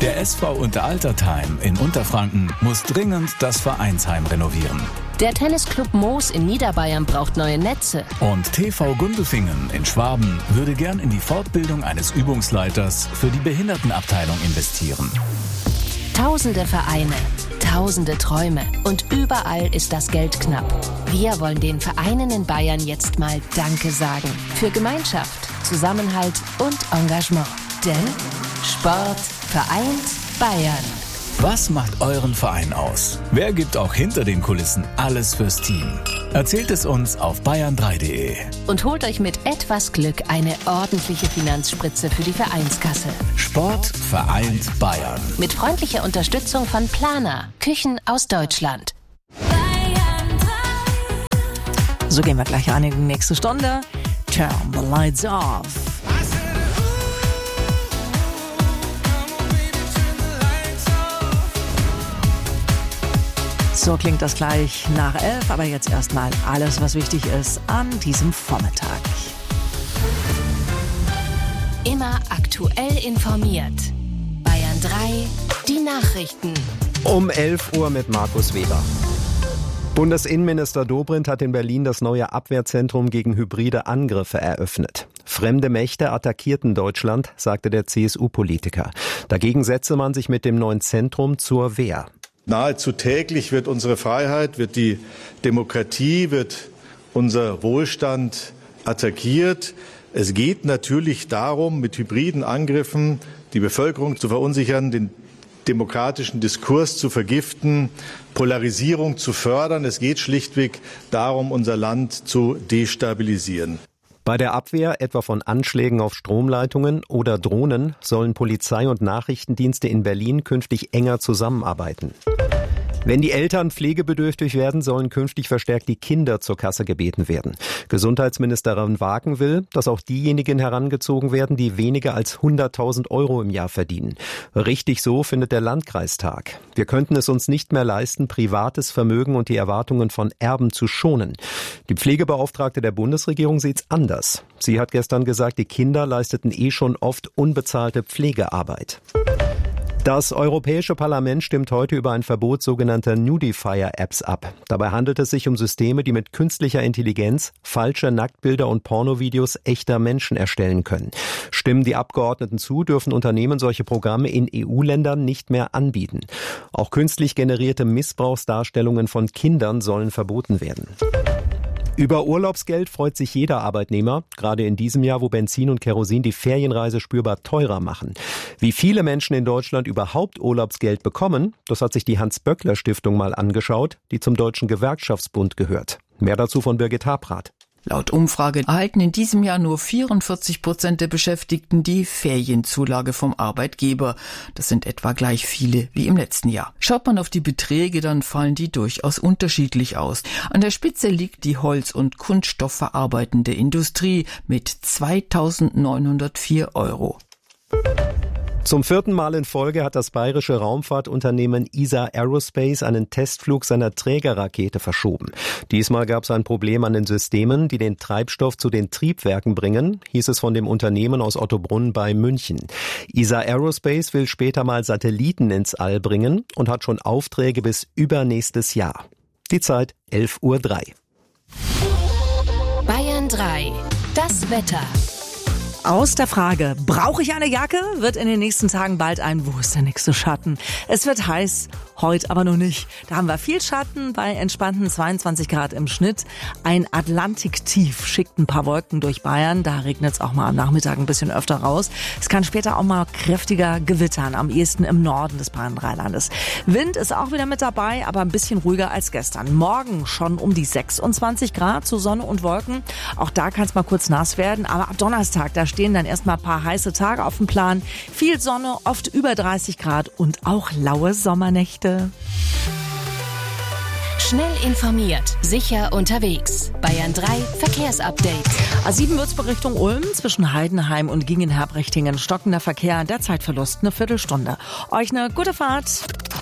Der SV Unteraltertheim in Unterfranken muss dringend das Vereinsheim renovieren. Der Tennisclub Moos in Niederbayern braucht neue Netze. Und TV Gundelfingen in Schwaben würde gern in die Fortbildung eines Übungsleiters für die Behindertenabteilung investieren. Tausende Vereine, tausende Träume und überall ist das Geld knapp. Wir wollen den Vereinen in Bayern jetzt mal Danke sagen. Für Gemeinschaft, Zusammenhalt und Engagement. Denn Sport vereint Bayern. Was macht euren Verein aus? Wer gibt auch hinter den Kulissen alles fürs Team? Erzählt es uns auf bayern3.de. Und holt euch mit etwas Glück eine ordentliche Finanzspritze für die Vereinskasse. Sport vereint Bayern. Mit freundlicher Unterstützung von Planer, Küchen aus Deutschland. So gehen wir gleich an in die nächste Stunde. Turn the lights off. So klingt das gleich nach 11, aber jetzt erstmal alles, was wichtig ist an diesem Vormittag. Immer aktuell informiert. Bayern 3, die Nachrichten. Um 11 Uhr mit Markus Weber. Bundesinnenminister Dobrindt hat in Berlin das neue Abwehrzentrum gegen hybride Angriffe eröffnet. Fremde Mächte attackierten Deutschland, sagte der CSU-Politiker. Dagegen setze man sich mit dem neuen Zentrum zur Wehr. Nahezu täglich wird unsere Freiheit, wird die Demokratie, wird unser Wohlstand attackiert. Es geht natürlich darum, mit hybriden Angriffen die Bevölkerung zu verunsichern, den demokratischen Diskurs zu vergiften, Polarisierung zu fördern. Es geht schlichtweg darum, unser Land zu destabilisieren. Bei der Abwehr etwa von Anschlägen auf Stromleitungen oder Drohnen sollen Polizei und Nachrichtendienste in Berlin künftig enger zusammenarbeiten. Wenn die Eltern pflegebedürftig werden, sollen künftig verstärkt die Kinder zur Kasse gebeten werden. Gesundheitsministerin Wagen will, dass auch diejenigen herangezogen werden, die weniger als 100.000 € im Jahr verdienen. Richtig so findet der Landkreistag. Wir könnten es uns nicht mehr leisten, privates Vermögen und die Erwartungen von Erben zu schonen. Die Pflegebeauftragte der Bundesregierung sieht's anders. Sie hat gestern gesagt, die Kinder leisteten schon oft unbezahlte Pflegearbeit. Das Europäische Parlament stimmt heute über ein Verbot sogenannter Nudifier-Apps ab. Dabei handelt es sich um Systeme, die mit künstlicher Intelligenz falsche Nacktbilder und Pornovideos echter Menschen erstellen können. Stimmen die Abgeordneten zu, dürfen Unternehmen solche Programme in EU-Ländern nicht mehr anbieten. Auch künstlich generierte Missbrauchsdarstellungen von Kindern sollen verboten werden. Über Urlaubsgeld freut sich jeder Arbeitnehmer, gerade in diesem Jahr, wo Benzin und Kerosin die Ferienreise spürbar teurer machen. Wie viele Menschen in Deutschland überhaupt Urlaubsgeld bekommen, das hat sich die Hans-Böckler-Stiftung mal angeschaut, die zum Deutschen Gewerkschaftsbund gehört. Mehr dazu von Birgit Habrath. Laut Umfrage erhalten in diesem Jahr nur 44% der Beschäftigten die Ferienzulage vom Arbeitgeber. Das sind etwa gleich viele wie im letzten Jahr. Schaut man auf die Beträge, dann fallen die durchaus unterschiedlich aus. An der Spitze liegt die Holz- und Kunststoffverarbeitende Industrie mit 2.904 €. Zum 4. Mal in Folge hat das bayerische Raumfahrtunternehmen ESA Aerospace einen Testflug seiner Trägerrakete verschoben. Diesmal gab es ein Problem an den Systemen, die den Treibstoff zu den Triebwerken bringen, hieß es von dem Unternehmen aus Ottobrunn bei München. ESA Aerospace will später mal Satelliten ins All bringen und hat schon Aufträge bis übernächstes Jahr. Die Zeit 11:03 Uhr. Bayern 3, das Wetter. Aus der Frage, brauche ich eine Jacke, wird in den nächsten Tagen bald ein, wo ist der nächste Schatten? Es wird heiß, heute aber noch nicht. Da haben wir viel Schatten bei entspannten 22 Grad im Schnitt. Ein Atlantiktief schickt ein paar Wolken durch Bayern. Da regnet es auch mal am Nachmittag ein bisschen öfter raus. Es kann später auch mal kräftiger gewittern, am ehesten im Norden des Bayern-Rheinlandes. Wind ist auch wieder mit dabei, aber ein bisschen ruhiger als gestern. Morgen schon um die 26 Grad zu Sonne und Wolken. Auch da kann es mal kurz nass werden, aber ab Donnerstag, da stehen dann erstmal ein paar heiße Tage auf dem Plan. Viel Sonne, oft über 30 Grad und auch laue Sommernächte. Schnell informiert, sicher unterwegs. Bayern 3 Verkehrsupdate. A7 Würzburg Richtung Ulm, zwischen Heidenheim und Gingen-Herbrichtingen stockender Verkehr, der Zeitverlust eine Viertelstunde. Euch eine gute Fahrt.